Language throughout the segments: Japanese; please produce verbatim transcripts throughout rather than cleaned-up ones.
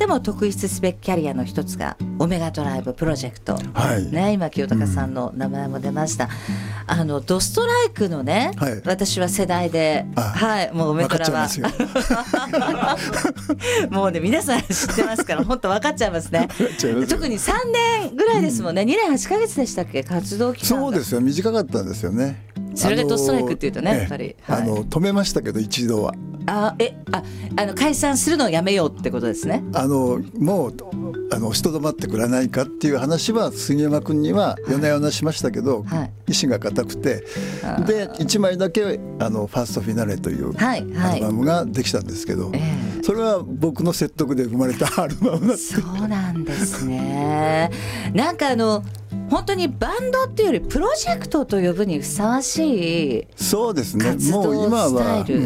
しても特筆すべきキャリアの一つがオメガトライブプロジェクト、 はいね、今清隆さんの名前も出ました、うん、あのドストライクのね、はい、私は世代で、はい、もうオメトラはもうね皆さん知ってますから本当分かっちゃいますね特にさんねんぐらいですもんね、うん、にねんはちかげつでしたっけ活動期間が。 そうですよ、短かったんですよね。 それがドストライクっていうとね、やっぱり、 はい、あの止めましたけど一度はあえああの解散するのをやめようってことですね。 あのもうあの人止まってくれないかっていう話は杉山君には夜な夜なしましたけど、はい、意志が固くて、でいちまいだけあのファーストフィナレというアルバムができたんですけど、はいはい、えー、それは僕の説得で生まれたアルバムだって。 そうなんですねなんかあの本当にバンドっていうよりプロジェクトと呼ぶにふさわしいそうですね。もう今は、うん、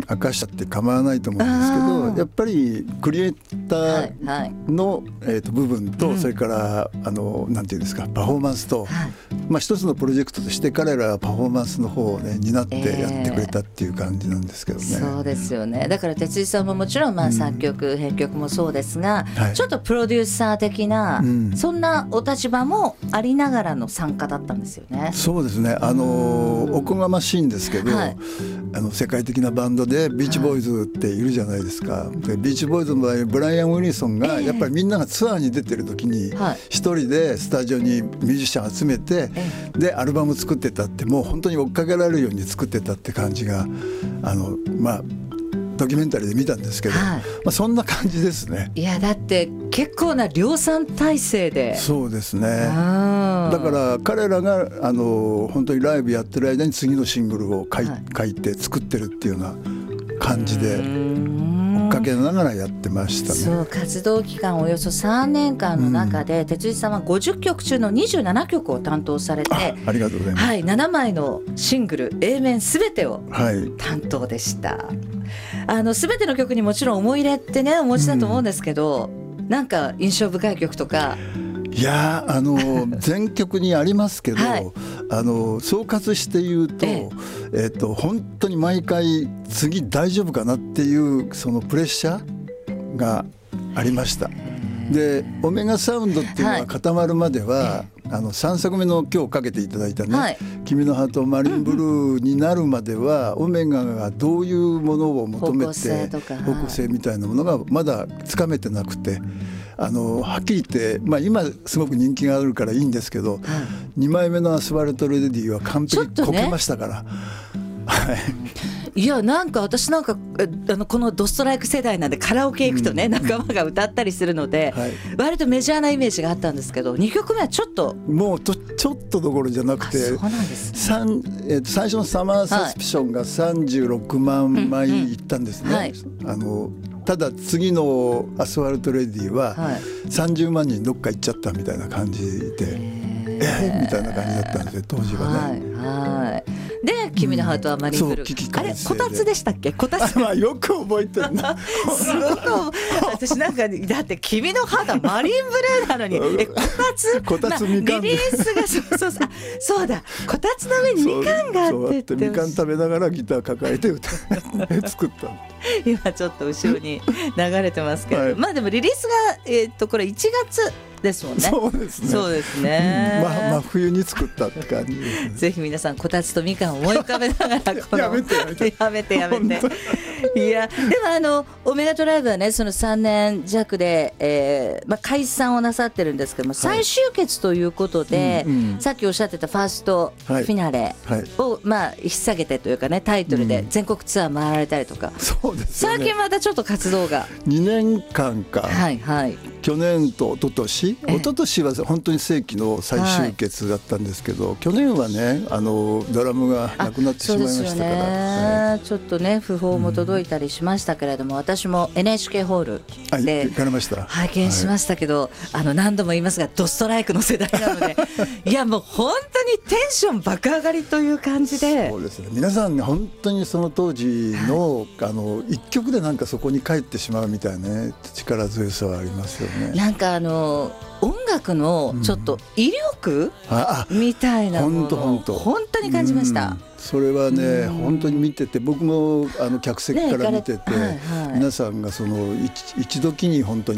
明かしちゃって構わないと思うんですけど、やっぱりクリエイターの、はいはい、えー、と部分と、うん、それからあのなんていうんですかパフォーマンスと、はい、まあ、一つのプロジェクトとして彼らはパフォーマンスの方をね担ってやってくれたっていう感じなんですけどね、えー、 そうですよね。だから哲井さんももちろんまあ作曲、うん、編曲もそうですが、はい、ちょっとプロデューサー的な、うん、そんなお立場もありながらの参加だったんですよね。 そうですね、あのおこがましいんですけど、はい、あの世界的なバンドでビーチボーイズっているじゃないですか、はい、でビーチボーイズの場合ブライアン・ウィリソンがやっぱりみんながツアーに出てる時に一人でスタジオにミュージシャン集めて、でアルバム作ってたって、もう本当に追っかけられるように作ってたって感じがあのまあドキュメンタリーで見たんですけど、はい、まあ、そんな感じですね。 いやだって結構な量産体制で。 そうですね。だから彼らがあの本当にライブやってる間に次のシングルを書い、はい、書いて作ってるっていうような感じで追っかけながらやってましたね。 そう、活動期間およそさんねんかんの中で、うん、哲井さんはごじゅっきょく中のにじゅうななきょくを担当されて、 あ, ありがとうございます、 はい、ななまいのシングル A 面すべてを担当でした、はい、あの全ての曲にもちろん思い入れってねお持ちだと思うんですけど、うん、なんか印象深い曲とか。 いやあの全曲にありますけど、はい、あの総括して言うと、えええー、と本当に毎回次大丈夫かなっていうそのプレッシャーがありました。でオメガサウンドっていうのが固まるまでは、はい、あのさんさくめの今日かけていただいたね、はい、君のハートマリンブルーになるまでは、うんうん、オメガがどういうものを求めて方向性とか、方向性みたいなものがまだつかめてなくて、あのはっきり言って、まあ、今すごく人気があるからいいんですけど、はい、にまいめのアスファルトレディは完璧にこけましたから、 いやなんか私なんかあのこのドストライク世代なんでカラオケ行くとね、うん、仲間が歌ったりするので、はい、割とメジャーなイメージがあったんですけど、にきょくめはちょっともうとちょっとどころじゃなくて、 そうなんですね、 えー、最初のサマーサスピションがさんじゅうろくまんまいいったんですね、はい、あのただ次のアスファルトレディはさんじゅうまんにんどっか行っちゃったみたいな感じで、えー、みたいな感じだったんですよ当時はね、 はいはい、で君のハートはマリンブルー、うん、あれこたつでしたっけ、こたつまあよく覚えてるなすごく私なんかだって君のハートはマリンブルーなのにえこたつこたつみかんリリースがそうそうそうそうだこたつの上にみかんがあってそうそうってみかん食べながらギター抱えて歌作った今ちょっと後ろに流れてますけど、はい、まあでもリリースが、えー、っとこれいちがつですもんね。 そうですね。そうですね。 まあ真冬に作ったって感じですね。 ぜひ皆さんこたつとみかんを思い浮かべながらこのやめてやめてやめてやめて。いやでもあのオメガトライブはねそのさんねんじゃくで、えーまあ、解散をなさってるんですけども、はい、最終決ということで、うんうん、さっきおっしゃってたファーストフィナレを、はい、まあ引っ提げてというかねタイトルで全国ツアー回られたりとか、うん、 そうですよね、 最近またちょっと活動がにねんかんか、 はいはい、 去年と一昨年一昨年は本当に世紀の最終決だったんですけど、はい、去年はねあのドラムがなくなってしまいましたから、 はい、ちょっとね訃報も届いたりしましたけれども、うん、私も エヌエイチケー ホールで行かれました拝見しましたけど、はい、あの何度も言いますがドストライクの世代なのでいやもう本当にテンション爆上がりという感じで、 そうですね、皆さん本当にその当時の、はい、あの一曲でなんかそこに帰ってしまうみたいな、ね、力強さはありますよね。 なんかあの音楽のちょっと威力、うん、みたいなものを本当に感じました、うん、 それはね、うん、本当に見てて僕もあの客席から見てて、ねはいはい、皆さんがその 一, 一時に本当に